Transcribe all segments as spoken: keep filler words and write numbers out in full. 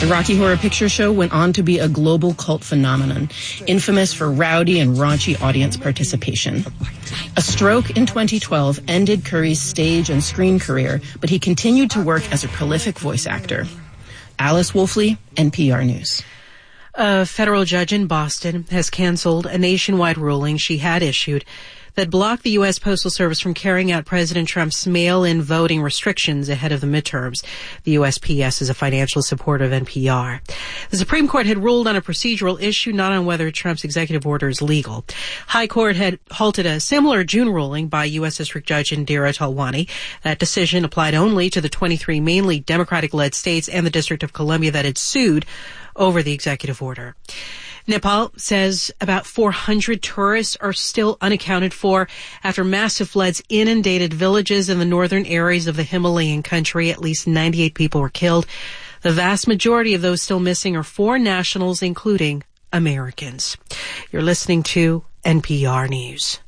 The Rocky Horror Picture Show went on to be a global cult phenomenon, infamous for rowdy and raunchy audience participation. A stroke in twenty twelve ended Curry's stage and screen career, but he continued to work as a prolific voice actor. Alice Wolfley, N P R News. A federal judge in Boston has canceled a nationwide ruling she had issued that blocked the U S Postal Service from carrying out President Trump's mail-in voting restrictions ahead of the midterms. The U S P S is a financial supporter of N P R. The Supreme Court had ruled on a procedural issue, not on whether Trump's executive order is legal. High Court had halted a similar June ruling by U S District Judge Indira Talwani. That decision applied only to the twenty-three mainly Democratic-led states and the District of Columbia that had sued over the executive order. Nepal says about four hundred tourists are still unaccounted for after massive floods inundated villages in the northern areas of the Himalayan country. At least ninety-eight people were killed. The vast majority of those still missing are foreign nationals, including Americans. You're listening to N P R News.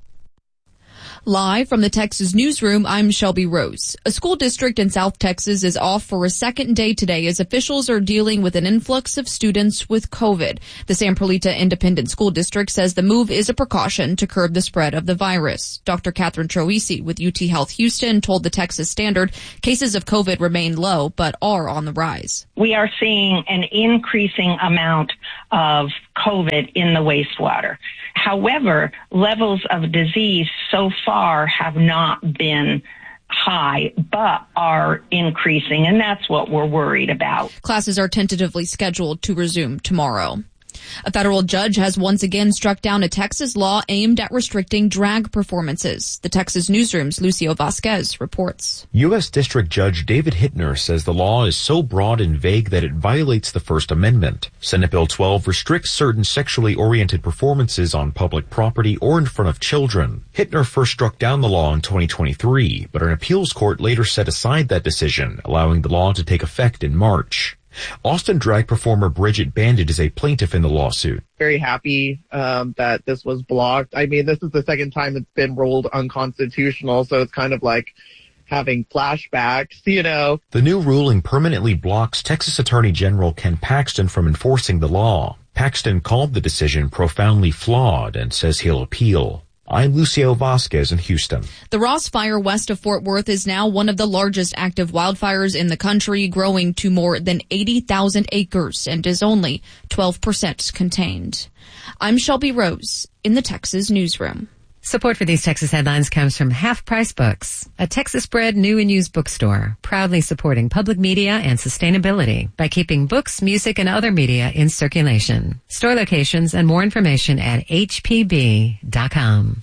Live from the Texas newsroom, I'm Shelby Rose. A school district in South Texas is off for a second day today as officials are dealing with an influx of students with COVID. The San Perlita Independent School District says the move is a precaution to curb the spread of the virus. Doctor Catherine Troisi with U T Health Houston told the Texas Standard cases of COVID remain low but are on the rise. We are seeing an increasing amount of COVID in the wastewater. However, levels of disease so far have not been high, but are increasing, and that's what we're worried about. Classes are tentatively scheduled to resume tomorrow. A federal judge has once again struck down a Texas law aimed at restricting drag performances. The Texas Newsroom's Lucio Vasquez reports. U S District Judge David Hittner says the law is so broad and vague that it violates the First Amendment. Senate Bill twelve restricts certain sexually oriented performances on public property or in front of children. Hittner first struck down the law in twenty twenty-three, but an appeals court later set aside that decision, allowing the law to take effect in March. Austin drag performer Bridget Bandit is a plaintiff in the lawsuit. Very happy um, that this was blocked. I mean, this is the second time it's been ruled unconstitutional, so it's kind of like having flashbacks, you know. The new ruling permanently blocks Texas Attorney General Ken Paxton from enforcing the law. Paxton called the decision profoundly flawed and says he'll appeal. I'm Lucio Vasquez in Houston. The Ross Fire west of Fort Worth is now one of the largest active wildfires in the country, growing to more than eighty thousand acres and is only twelve percent contained. I'm Shelby Rose in the Texas Newsroom. Support for these Texas headlines comes from Half Price Books, a Texas-bred new and used bookstore, proudly supporting public media and sustainability by keeping books, music, and other media in circulation. Store locations and more information at H P B dot com.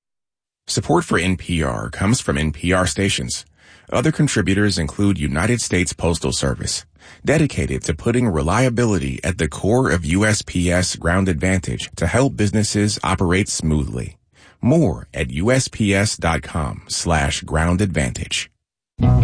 Support for N P R comes from N P R stations. Other contributors include United States Postal Service, dedicated to putting reliability at the core of U S P S Ground Advantage to help businesses operate smoothly. More at U S P S dot com slash ground advantage.